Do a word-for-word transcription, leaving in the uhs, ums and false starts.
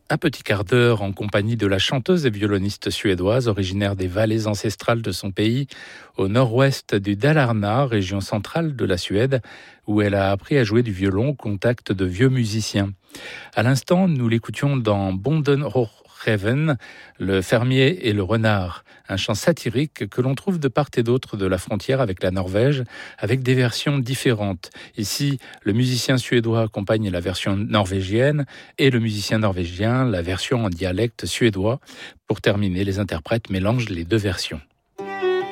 Un petit quart d'heure en compagnie de la chanteuse et violoniste suédoise originaire des vallées ancestrales de son pays, au nord-ouest du Dalarna, région centrale de la Suède, où elle a appris à jouer du violon au contact de vieux musiciens. À l'instant, nous l'écoutions dans Bonden Reven, le fermier et le renard, un chant satirique que l'on trouve de part et d'autre de la frontière avec la Norvège, avec des versions différentes. Ici, le musicien suédois accompagne la version norvégienne et le musicien norvégien la version en dialecte suédois. Pour terminer, les interprètes mélangent les deux versions.